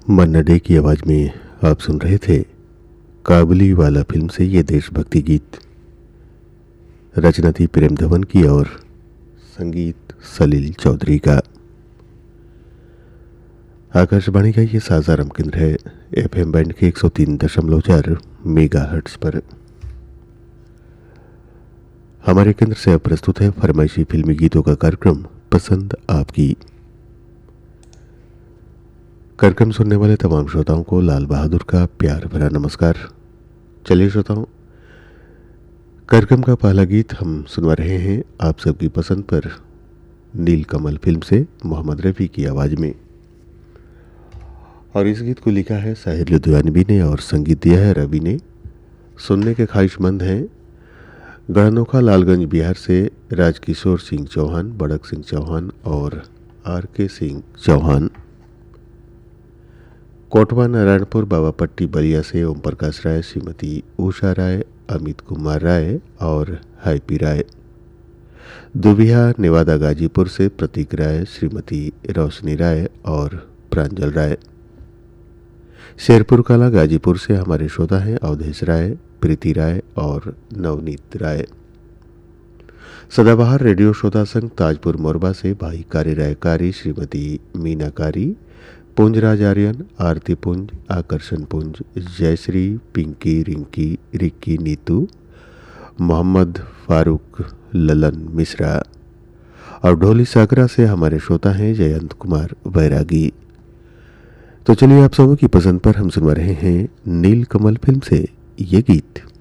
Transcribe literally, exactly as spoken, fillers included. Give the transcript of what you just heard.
मन्ना day की आवाज़ में आप सुन रहे थे काबुली वाला फिल्म से ये देशभक्ति गीत। रचना थी प्रेम धवन की और संगीत सलील चौधरी का। आकाशवाणी का ये सासाराम केंद्र है एफएम बैंड के एक सौ तीन दशमलव चार मेगा हर्ट्ज पर। हमारे केंद्र से अब प्रस्तुत है फरमाइशी फिल्मी गीतों का कार्यक्रम पसंद आपकी। कार्यक्रम सुनने वाले तमाम श्रोताओं को लाल बहादुर का प्यार भरा नमस्कार। चलिए श्रोताओं, कार्यक्रम का पहला गीत हम सुनवा रहे हैं आप सबकी पसंद पर नीलकमल फिल्म से मोहम्मद रफ़ी की आवाज़ में। और इस गीत को लिखा है साहिर लुधियानवी ने और संगीत दिया है रवि ने। सुनने के ख्वाहिशमंद हैं गढ़नोखा लालगंज बिहार से राजकिशोर सिंह चौहान, बड़क सिंह चौहान और आर के सिंह चौहान। कोटवा नारायणपुर बाबापट्टी बलिया से ओम प्रकाश राय, श्रीमती उषा राय, अमित कुमार राय और हैप्पी राय। दुबिया नेवादा गाजीपुर से प्रतीक राय, श्रीमती रोशनी राय और प्रांजल राय। शेरपुर कला गाजीपुर से हमारे श्रोता हैं अवधेश राय, प्रीति राय और नवनीत राय। सदाबहार रेडियो श्रोता संघ ताजपुर मोरबा से भाई कारी राय कारी, श्रीमती मीना कारी, पुंजराज आर्यन, आरती पुंज, आकर्षण पुंज, जयश्री, पिंकी, रिंकी, रिक्की, नीतू, मोहम्मद फारूक, ललन मिश्रा। और ढोली सागरा से हमारे श्रोता हैं जयंत कुमार बैरागी। तो चलिए आप सबों की पसंद पर हम सुनवा रहे हैं नीलकमल फिल्म से ये गीत।